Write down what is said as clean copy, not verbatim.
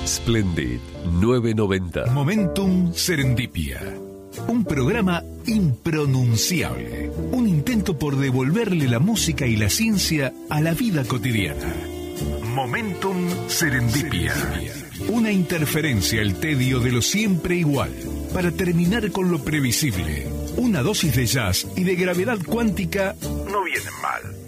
Splendid 990. Momentum Serendipia. Un programa impronunciable. Un intento por devolverle la música y la ciencia a la vida cotidiana. Momentum Serendipia. Una interferencia al tedio de lo siempre igual, para terminar con lo previsible. Una dosis de jazz y de gravedad cuántica no vienen mal.